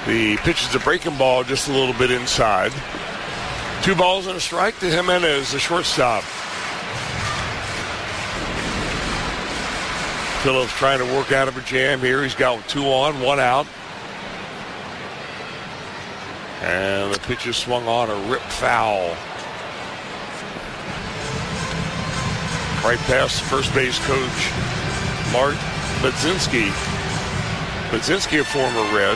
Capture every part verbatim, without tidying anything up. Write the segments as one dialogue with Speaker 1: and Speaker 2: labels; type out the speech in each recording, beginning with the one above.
Speaker 1: The pitch is a breaking ball just a little bit inside. Two balls and a strike to Jimenez, the shortstop. Phillips trying to work out of a jam here. He's got two on, one out. And the pitch is swung on, a rip foul. Right past first base coach Mark Budzinski. Budzinski, a former Red.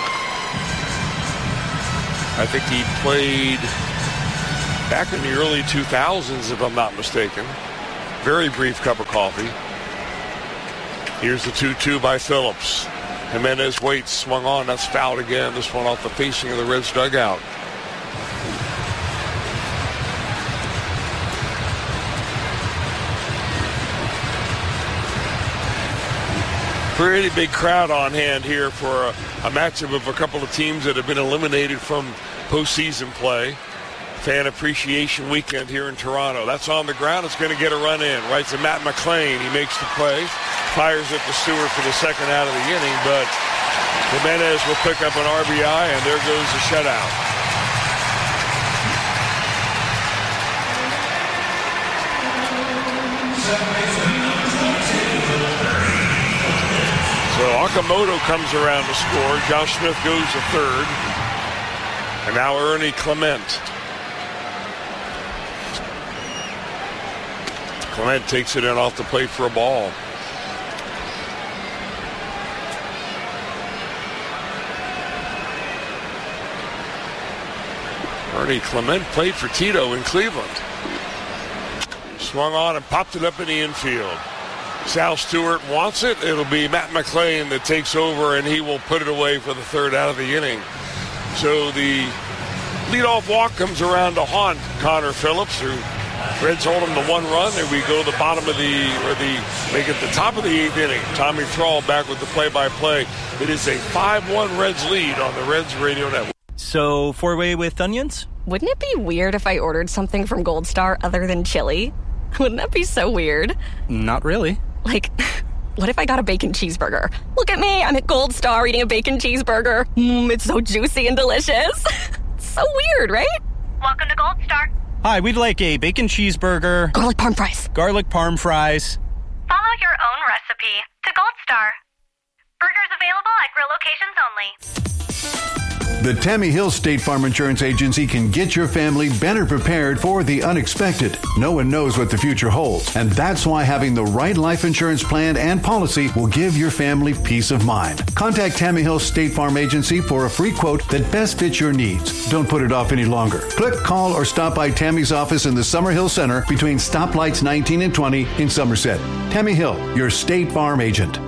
Speaker 1: I think he played back in the early two thousands, if I'm not mistaken. Very brief cup of coffee. Here's the two two by Phillips. Jimenez waits, swung on, that's fouled again. This one off the facing of the Reds dugout. Pretty big crowd on hand here for a, a matchup of a couple of teams that have been eliminated from postseason play. Fan Appreciation Weekend here in Toronto. That's on the ground. It's going to get a run in. Right to Matt McLean. He makes the play. Fires it to Stewart for the second out of the inning, but Jimenez will pick up an R B I, and there goes the shutout. So Okamoto comes around to score. Josh Smith goes to third. And now Ernie Clement. Clement takes it in off the plate for a ball. Ernie Clement played for Tito in Cleveland. Swung on and popped it up in the infield. Sal Stewart wants it. It'll be Matt McLean that takes over, and he will put it away for the third out of the inning. So the leadoff walk comes around to haunt Connor Phillips, who Reds hold him to one run. There we go, the bottom of the, or the, make it the top of the eighth inning. Tommy Thrall back with the play-by-play. It is a five one Reds lead on the Reds Radio Network.
Speaker 2: So, four-way with onions?
Speaker 3: Wouldn't it be weird if I ordered something from Gold Star other than chili? Wouldn't that be so weird?
Speaker 2: Not really.
Speaker 3: Like, what if I got a bacon cheeseburger? Look at me, I'm at Gold Star eating a bacon cheeseburger. Mmm, it's so juicy and delicious. It's so weird, right?
Speaker 4: Welcome to Gold Star.
Speaker 2: Hi, we'd like a bacon cheeseburger.
Speaker 3: Garlic parm fries.
Speaker 2: Garlic parm fries.
Speaker 4: Follow your own recipe to Gold Star. Burgers available at grill locations only.
Speaker 5: The Tammy Hill State Farm Insurance Agency can get your family better prepared for the unexpected. No one knows what the future holds, and that's why having the right life insurance plan and policy will give your family peace of mind. Contact Tammy Hill State Farm Agency for a free quote that best fits your needs. Don't put it off any longer. Click, call, or stop by Tammy's office in the Summerhill Center between stoplights nineteen and twenty in Somerset. Tammy Hill, your State Farm agent.